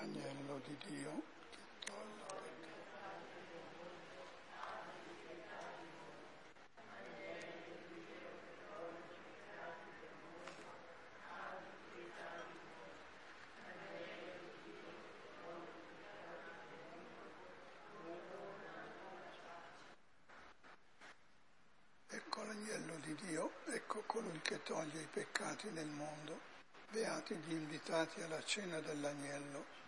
Agnello di Dio che toglie il peccato. Ecco l'agnello di Dio, ecco colui che toglie i peccati del mondo. Beati gli invitati alla cena dell'agnello.